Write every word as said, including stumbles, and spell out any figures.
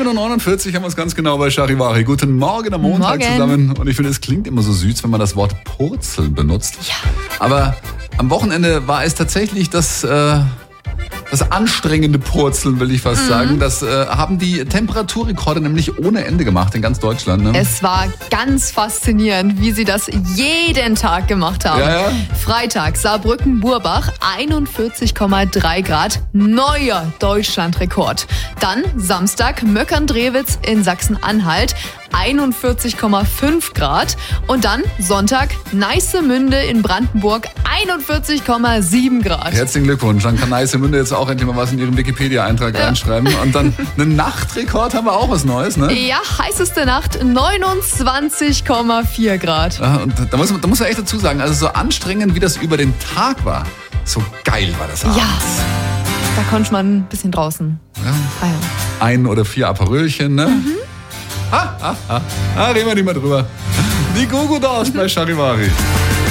neun Uhr neunundvierzig haben wir es ganz genau bei Charivari. Guten Morgen am Montag Morgen. zusammen. Und ich finde, es klingt immer so süß, wenn man das Wort Purzeln benutzt. Ja. Aber am Wochenende war es tatsächlich das... Äh, Das anstrengende Purzeln, will ich fast mhm. sagen. Das äh, haben die Temperaturrekorde nämlich ohne Ende gemacht in ganz Deutschland. Ne? Es war ganz faszinierend, wie sie das jeden Tag gemacht haben. Ja, ja. Freitag, Saarbrücken-Burbach, einundvierzig Komma drei Grad, neuer Deutschlandrekord. Dann Samstag, Möckern-Drewitz in Sachsen-Anhalt, einundvierzig Komma fünf Grad. Und dann Sonntag, Neissemünde in Brandenburg, einundvierzig Komma sieben Grad. Herzlichen Glückwunsch. Dann kann Neissemünde jetzt auch endlich mal was in ihren Wikipedia-Eintrag ja. reinschreiben. Und dann einen Nachtrekord haben wir auch was Neues, ne? Ja, heißeste Nacht, neunundzwanzig Komma vier Grad. Ja, und da muss, man, da muss man echt dazu sagen, also so anstrengend, wie das über den Tag war, so geil war das abends. Ja, da konnte man ein bisschen draußen ja. feiern. Ein oder vier Aperölchen, ne? Mhm. Ah, ah, ah. Ah, reden wir nicht mehr drüber. Die Gogo Dolls bei Charivari.